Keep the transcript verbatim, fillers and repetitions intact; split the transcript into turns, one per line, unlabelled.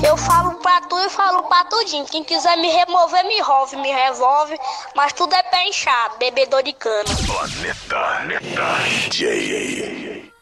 Eu falo pra tu e falo pra tudinho. Quem quiser me remover, me rove, me revolve. Mas tudo é pé inchado, bebedor de cana.
Planeta, Planeta D J.